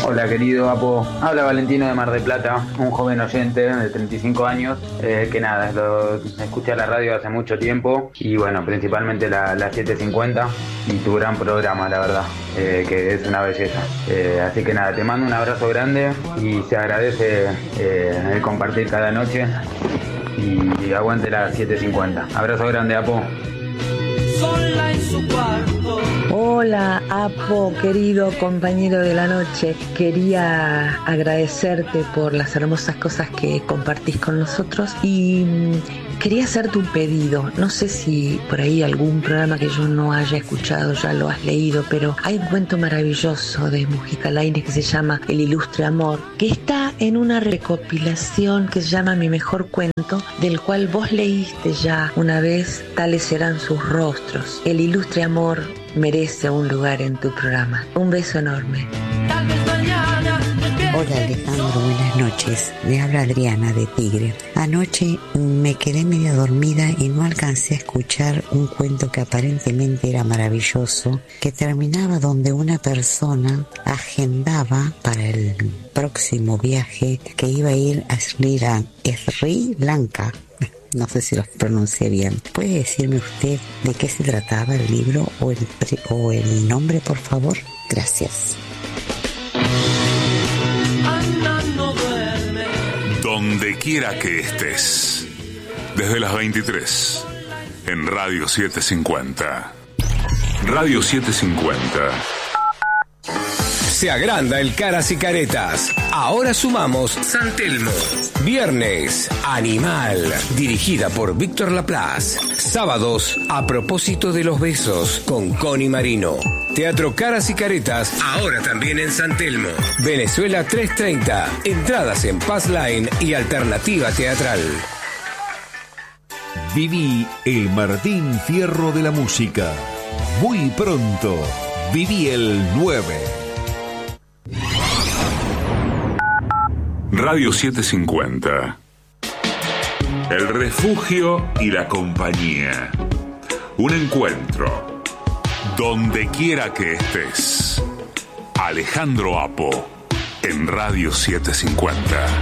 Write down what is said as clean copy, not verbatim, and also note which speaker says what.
Speaker 1: Hola querido Apo, habla Valentino de Mar del Plata, un joven oyente de 35 años, que nada, escuché la radio hace mucho tiempo y bueno, principalmente la 750 y tu gran programa, la verdad, que es una belleza. Así que nada, te mando un abrazo grande y se agradece el compartir cada noche y aguante la 750. Abrazo grande, Apo.
Speaker 2: Sola en su cuarto.
Speaker 3: Hola, Apo, querido compañero de la noche. Quería agradecerte por las hermosas cosas que compartís con nosotros y quería hacerte un pedido. No sé si por ahí algún programa que yo no haya escuchado ya lo has leído, pero hay un cuento maravilloso de Mujica Lainez que se llama El Ilustre Amor, que está en una recopilación que se llama Mi Mejor Cuento, del cual vos leíste ya una vez Tales serán sus rostros. El Ilustre Amor merece un lugar en tu programa. Un beso enorme.
Speaker 4: Hola Alejandro, buenas noches. Le habla Adriana de Tigre. Anoche me quedé media dormida y no alcancé a escuchar un cuento que aparentemente era maravilloso, que terminaba donde una persona agendaba para el próximo viaje que iba a ir a Sri Lanka. No sé si lo pronuncié bien. ¿Puede decirme usted de qué se trataba el libro o el nombre, por favor? Gracias.
Speaker 5: Donde quiera que estés, desde las 23, en Radio 750. Radio 750.
Speaker 6: Se agranda el Caras y Caretas. Ahora sumamos San Telmo. Viernes, Animal, dirigida por Víctor Laplace. Sábados, A propósito de los besos, con Connie Marino. Teatro Caras y Caretas, ahora también en San Telmo. Venezuela 330. Entradas en Pass Line y Alternativa Teatral.
Speaker 7: Viví el Martín Fierro de la música. Muy pronto, viví el 9.
Speaker 5: Radio 750. El refugio y la compañía. Un encuentro. Donde quiera que estés. Alejandro Apo. En Radio 750.